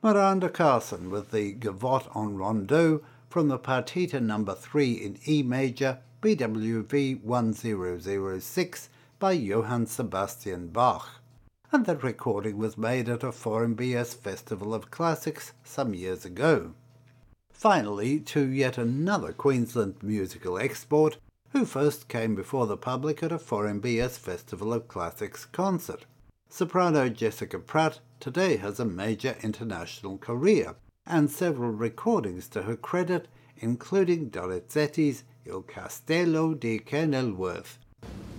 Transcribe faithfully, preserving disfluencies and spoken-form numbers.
Miranda Carson with the Gavotte en Rondeau from the Partita number three in E major, B W V one zero zero six by Johann Sebastian Bach, and that recording was made at a four M B S Festival of Classics some years ago. Finally, to yet another Queensland musical export, who first came before the public at a four M B S Festival of Classics concert. Soprano Jessica Pratt today has a major international career, and several recordings to her credit, including Donizetti's Il Castello di Kenilworth,